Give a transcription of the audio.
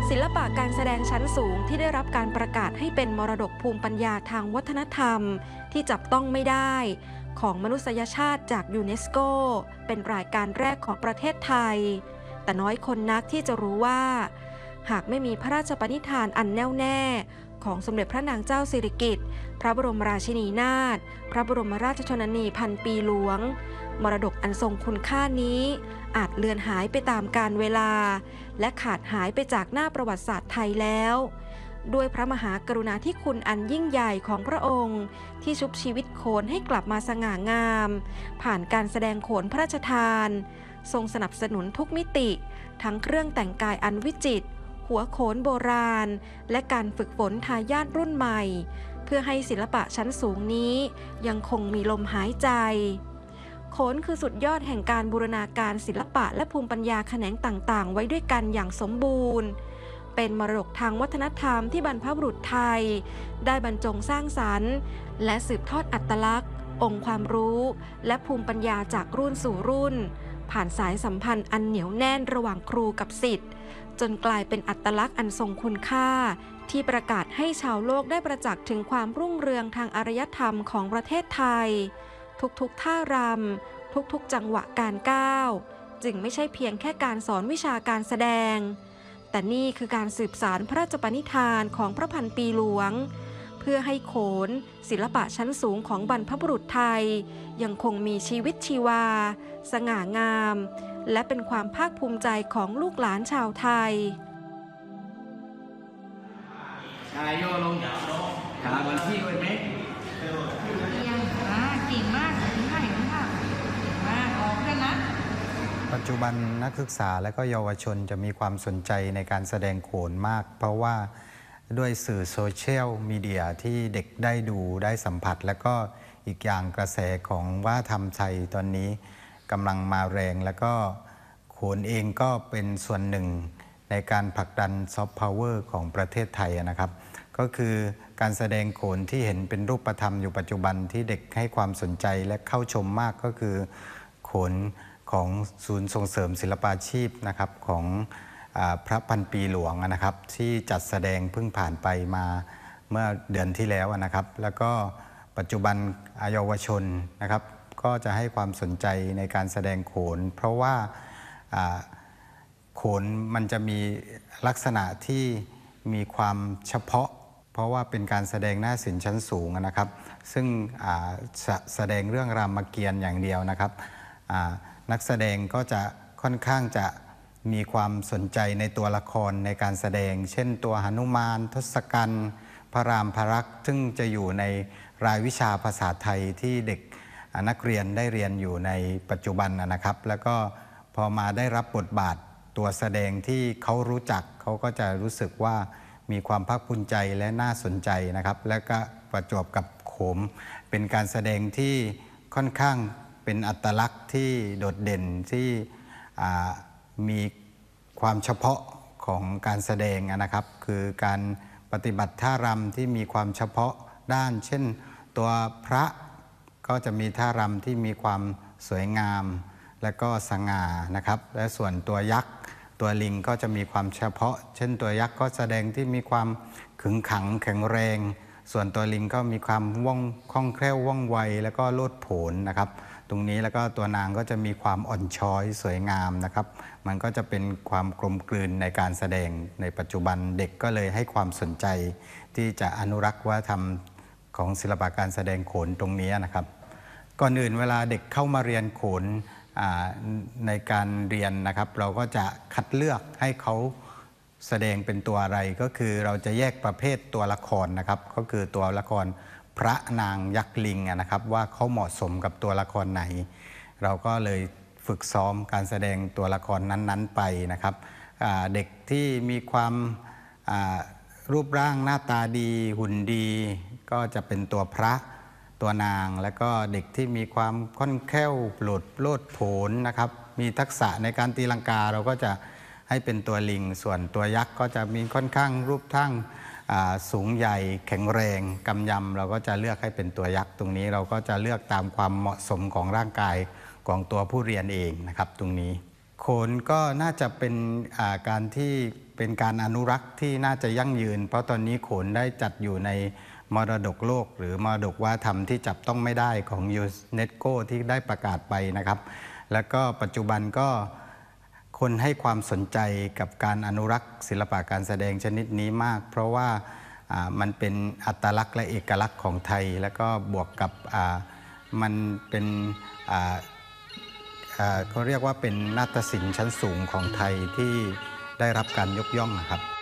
ศิลปะการแสดงชั้นสูงที่ได้รับการประกาศให้เป็นมรดกภูมิปัญญาทางวัฒนธรรมที่จับต้องไม่ได้ของมนุษยชาติจากยูเนสโกเป็นรายการแรกของประเทศไทยแต่น้อยคนนักที่จะรู้ว่าหากไม่มีพระราชปณิธานอันแน่วแน่ของสมเด็จพระนางเจ้าสิริกิติ์พระบรมราชินีนาถพระบรมราชชนนีพันปีหลวงมรดกอันทรงคุณค่านี้อาจเลือนหายไปตามกาลเวลาและขาดหายไปจากหน้าประวัติศาสตร์ไทยแล้วด้วยพระมหากรุณาธิคุณอันยิ่งใหญ่ของพระองค์ที่ชุบชีวิตโขนให้กลับมาสง่างามผ่านการแสดงโขนพระราชทานทรงสนับสนุนทุกมิติทั้งเครื่องแต่งกายอันวิจิตรหัวโขนโบราณและการฝึกฝนทายาทรุ่นใหม่เพื่อให้ศิลปะชั้นสูงนี้ยังคงมีลมหายใจโขนคือสุดยอดแห่งการบูรณาการศิลปะและภูมิปัญญาแขนงต่างๆไว้ด้วยกันอย่างสมบูรณ์เป็นมรดกทางวัฒนธรรมที่บรรพบุรุษไทยได้บรรจงสร้างสรรค์และสืบทอดอัตลักษณ์องค์ความรู้และภูมิปัญญาจากรุ่นสู่รุ่นผ่านสายสัมพันธ์อันเหนียวแน่นระหว่างครูกับศิษย์จนกลายเป็นอัตลักษณ์อันทรงคุณค่าที่ประกาศให้ชาวโลกได้ประจักษ์ถึงความรุ่งเรืองทางอารยธรรมของประเทศไทยทุกท่ารำทุกจังหวะการก้าวจึงไม่ใช่เพียงแค่การสอนวิชาการแสดงแต่นี่คือการสืบสานพระราชปณิธานของพระพันปีหลวงเพื่อให้โขนศิลปะชั้นสูงของบรรพบุรุษไทยยังคงมีชีวิตชีวาสง่างามและเป็นความภาคภูมิใจของลูกหลานชาวไทยชายโยลงขาบนที่ไว้ไหมเก่งมากถึงไหนค่ะเก่งมากออกด้วยนะปัจจุบันนักศึกษาและก็เยาวชนจะมีความสนใจในการแสดงโขนมากเพราะว่าด้วยสื่อโซเชียลมีเดียที่เด็กได้ดูได้สัมผัสและก็อีกอย่างกระแสของวัฒนธรรมไทยตอนนี้กำลังมาแรงแล้วก็โขนเองก็เป็นส่วนหนึ่งในการผลักดันซอฟต์พาวเวอร์ของประเทศไทยนะครับก็คือการแสดงโขนที่เห็นเป็นรูปธรรมอยู่ปัจจุบันที่เด็กให้ความสนใจและเข้าชมมากก็คือโขนของศูนย์ส่งเสริมศิลปาชีพนะครับของพระพันปีหลวงนะครับที่จัดแสดงเพิ่งผ่านไปมาเมื่อเดือนที่แล้วนะครับแล้วก็ปัจจุบันเยาวชนนะครับก็จะให้ความสนใจในการแสดงโขนเพราะว่าโขนมันจะมีลักษณะที่มีความเฉพาะเพราะว่าเป็นการแสดงหน้าศิลป์ชั้นสูงนะครับซึ่งแสดงเรื่องรามเกียรติ์อย่างเดียวนะครับนักแสดงก็จะค่อนข้างจะมีความสนใจในตัวละครในการแสดงเช่นตัวหนุมานทศกัณฐ์พระรามพระลักษมณ์ซึ่งจะอยู่ในรายวิชาภาษาไทยที่เด็กนักเรียนได้เรียนอยู่ในปัจจุบันนะครับแล้วก็พอมาได้รับบทบาทตัวแสดงที่เขารู้จักเขาก็จะรู้สึกว่ามีความภาคภูมิใจและน่าสนใจนะครับและก็ประจวบกับโขมเป็นการแสดงที่ค่อนข้างเป็นอัตลักษณ์ที่โดดเด่นที่มีความเฉพาะของการแสดงนะครับคือการปฏิบัติท่ารำที่มีความเฉพาะด้านเช่นตัวพระก็จะมีท่ารำที่มีความสวยงามและก็สง่านะครับและส่วนตัวยักษ์ตัวลิงก็จะมีความเฉพาะเช่นตัวยักษ์ก็แสดงที่มีความขึงขังแข็งแรงส่วนตัวลิงก็มีความคล่องแคล่วว่องไวแล้วก็โลดโผนนะครับตรงนี้แล้วก็ตัวนางก็จะมีความอ่อนช้อยสวยงามนะครับมันก็จะเป็นความกลมกลืนในการแสดงในปัจจุบันเด็กก็เลยให้ความสนใจที่จะอนุรักษ์วัฒนธรรมของศิลปะการแสดงโขนตรงนี้นะครับก่อนอื่นเวลาเด็กเข้ามาเรียนโขนในการเรียนนะครับเราก็จะคัดเลือกให้เขาแสดงเป็นตัวอะไรก็คือเราจะแยกประเภทตัวละครนะครับก็คือตัวละครพระนางยักษ์ลิงนะครับว่าเขาเหมาะสมกับตัวละครไหนเราก็เลยฝึกซ้อมการแสดงตัวละครนั้นๆไปนะครับเด็กที่มีความรูปร่างหน้าตาดีหุ่นดีก็จะเป็นตัวพระตัวนางแล้วก็เด็กที่มีความค่อนแคล่วโลดโผนนะครับมีทักษะในการตีลังกาเราก็จะให้เป็นตัวลิงส่วนตัวยักษ์ก็จะมีค่อนข้างรูปทั้งสูงใหญ่แข็งแรงกำยำเราก็จะเลือกให้เป็นตัวยักษ์ตรงนี้เราก็จะเลือกตามความเหมาะสมของร่างกายของตัวผู้เรียนเองนะครับตรงนี้โขนก็น่าจะเป็นการที่เป็นการอนุรักษ์ที่น่าจะยั่งยืน เพราะตอนนี้โขนได้จัดอยู่ในมรดกโลกหรือมรดกวัฒนธรรมที่จับต้องไม่ได้ของยูเนสโกที่ได้ประกาศไปนะครับ แล้วก็ปัจจุบันก็คนให้ความสนใจกับการอนุรักษ์ศิลปะการแสดงชนิดนี้มาก เพราะว่ามันเป็นอัตลักษณ์และเอกลักษณ์ของไทย แล้วก็บวกกับมันเป็นเขาเรียกว่าเป็นนาฏศิลป์ชั้นสูงของไทยที่ได้รับการยกย่องครับ